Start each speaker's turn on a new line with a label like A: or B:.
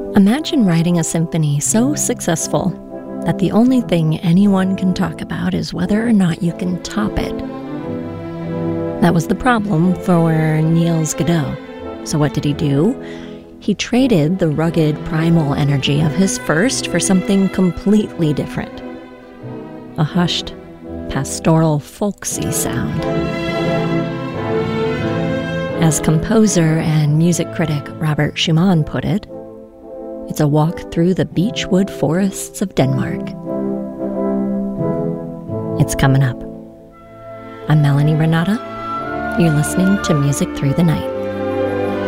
A: Imagine writing a symphony so successful that the only thing anyone can talk about is whether or not you can top it. That was the problem for Niels Godot. So what did he do? He traded the rugged primal energy of his first for something completely different. A hushed, pastoral, folksy sound. As composer and music critic Robert Schumann put it, it's a walk through the beechwood forests of Denmark. It's coming up. I'm Melanie Renata. You're listening to Music Through the Night.